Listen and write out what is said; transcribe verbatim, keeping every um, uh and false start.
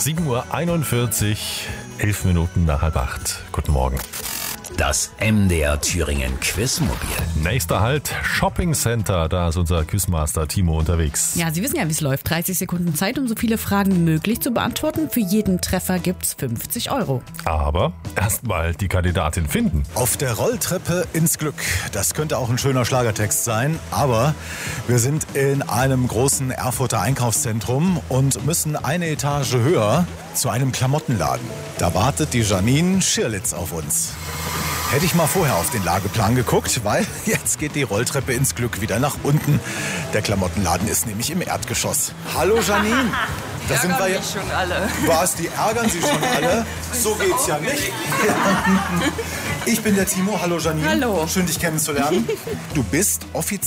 sieben Uhr einundvierzig, elf Minuten nach halb acht. Guten Morgen. Das M D R Thüringen Quizmobil. Nächster Halt, Shopping Center. Da ist unser Quizmaster Timo unterwegs. Ja, Sie wissen ja, wie es läuft. dreißig Sekunden Zeit, um so viele Fragen wie möglich zu beantworten. Für jeden Treffer gibt's fünfzig Euro. Aber erstmal die Kandidatin finden. Auf der Rolltreppe ins Glück. Das könnte auch ein schöner Schlagertext sein. Aber wir sind in einem großen Erfurter Einkaufszentrum und müssen eine Etage höher zu einem Klamottenladen. Da wartet die Janine Schirlitz auf uns. Hätte ich mal vorher auf den Lageplan geguckt, weil jetzt geht die Rolltreppe ins Glück wieder nach unten. Der Klamottenladen ist nämlich im Erdgeschoss. Hallo Janine. Da sind wir jetzt schon alle. Was, die ärgern Sie schon alle? So geht's ja nicht. Ich bin der Timo. Hallo Janine. Hallo. Schön, dich kennenzulernen. Du bist offiziell